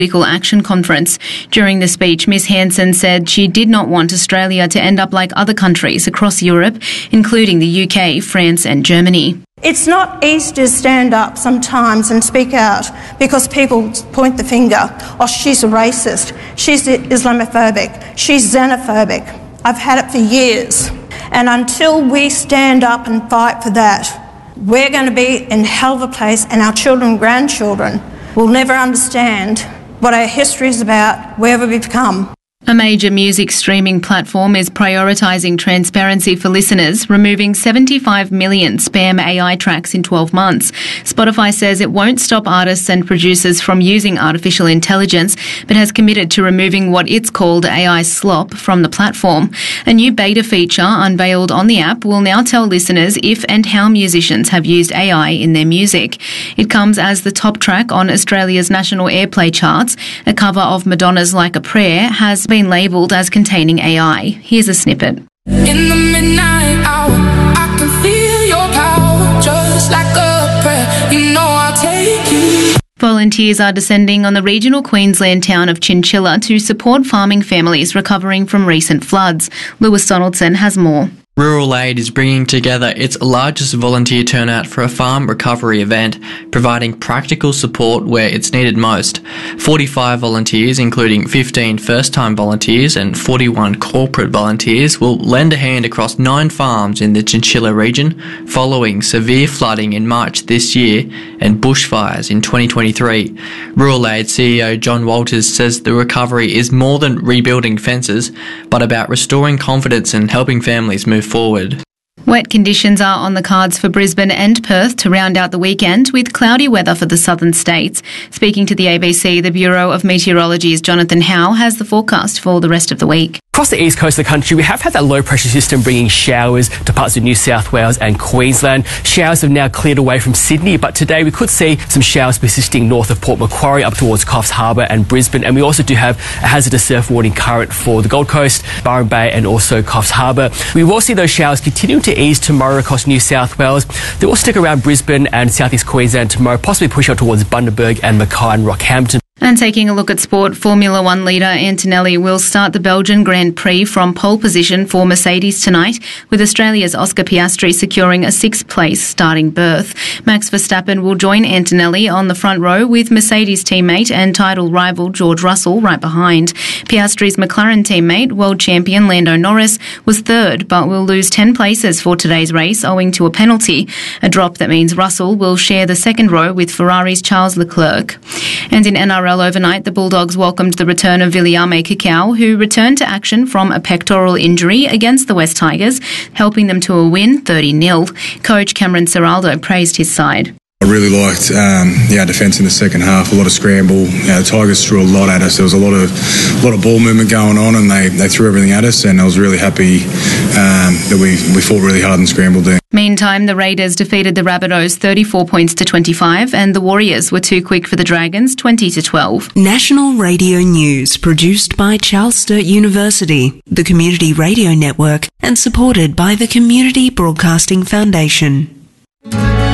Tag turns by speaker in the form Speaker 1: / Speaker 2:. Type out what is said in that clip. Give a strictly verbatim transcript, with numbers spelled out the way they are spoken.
Speaker 1: Political Action Conference. During the speech, Miz Hanson said she did not want Australia to end up like other countries across Europe, including the U K, France and Germany.
Speaker 2: It's not easy to stand up sometimes and speak out because people point the finger. Oh, she's a racist, she's Islamophobic, she's xenophobic. I've had it for years. And until we stand up and fight for that, we're going to be in hell of a place, and our children and grandchildren will never understand what our history is about, wherever we've come.
Speaker 1: A major music streaming platform is prioritising transparency for listeners, removing seventy-five million spam A I tracks in twelve months. Spotify says it won't stop artists and producers from using artificial intelligence, but has committed to removing what it's called A I slop from the platform. A new beta feature unveiled on the app will now tell listeners if and how musicians have used A I in their music. It comes as the top track on Australia's national airplay charts. A cover of Madonna's Like a Prayer has been labelled as containing A I. Here's a snippet.
Speaker 3: In the midnight hour, I can feel your power, just like a prayer. You know I'll take you.
Speaker 1: Volunteers are descending on the regional Queensland town of Chinchilla to support farming families recovering from recent floods. Lewis Donaldson has more.
Speaker 4: Rural Aid is bringing together its largest volunteer turnout for a farm recovery event, providing practical support where it's needed most. forty-five volunteers, including fifteen first-time volunteers and forty-one corporate volunteers, will lend a hand across nine farms in the Chinchilla region following severe flooding in March this year and bushfires in twenty twenty-three. Rural Aid C E O John Walters says the recovery is more than rebuilding fences, but about restoring confidence and helping families move forward.
Speaker 1: Wet conditions are on the cards for Brisbane and Perth to round out the weekend, with cloudy weather for the southern states. Speaking to the A B C, the Bureau of Meteorology's Jonathan Howe has the forecast for the rest of the week.
Speaker 5: Across the east coast of the country, we have had that low pressure system bringing showers to parts of New South Wales and Queensland. Showers have now cleared away from Sydney, but today we could see some showers persisting north of Port Macquarie up towards Coffs Harbour and Brisbane. And we also do have a hazardous surf warning current for the Gold Coast, Byron Bay and also Coffs Harbour. We will see those showers continuing to ease tomorrow across New South Wales. They will stick around Brisbane and southeast Queensland tomorrow, possibly push up towards Bundaberg and Mackay and Rockhampton.
Speaker 1: And taking a look at sport, Formula One leader Antonelli will start the Belgian Grand Prix from pole position for Mercedes tonight, with Australia's Oscar Piastri securing a sixth-place starting berth. Max Verstappen will join Antonelli on the front row, with Mercedes teammate and title rival George Russell right behind. Piastri's McLaren teammate, world champion Lando Norris, was third, but will lose ten places for today's race owing to a penalty, a drop that means Russell will share the second row with Ferrari's Charles Leclerc. And in N R L overnight, the Bulldogs welcomed the return of Viliame Kikau, who returned to action from a pectoral injury against the West Tigers, helping them to a win thirty nil. Coach Cameron Ciraldo praised his side.
Speaker 6: I really liked um, yeah, defence in the second half, a lot of scramble. You know, the Tigers threw a lot at us. There was a lot of a lot of ball movement going on, and they, they threw everything at us, and I was really happy um, that we, we fought really hard and scrambled there.
Speaker 1: Meantime, the Raiders defeated the Rabbitohs thirty-four points to twenty-five, and the Warriors were too quick for the Dragons twenty to twelve.
Speaker 7: National Radio News, produced by Charles Sturt University, the Community Radio Network, and supported by the Community Broadcasting Foundation.